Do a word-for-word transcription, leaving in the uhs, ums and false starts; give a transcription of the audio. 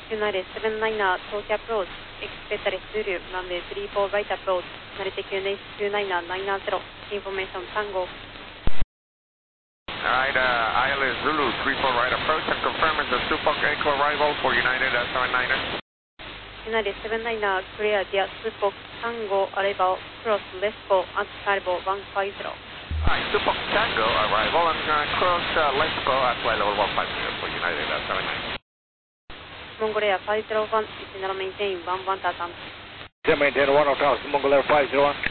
United seven niner, Tokyo approach, expect Zulu, runway three four right approach, Narita two niner, nine zero, information Tango. Alright, uh, I L S Zulu, three four right approach, and confirm it's a Supak Echo arrival for United uh, seven niner. United seven niner, clear via Supak Tango arrival, cross left four, at level one five zero. Alright, Supak Tango arrival, and uh, cross uh, left four at flight level one five zero for United uh, seven niner. Mongolia five zero one, General maintain one one thousand. General maintain one thousand, Mongolia five zero one.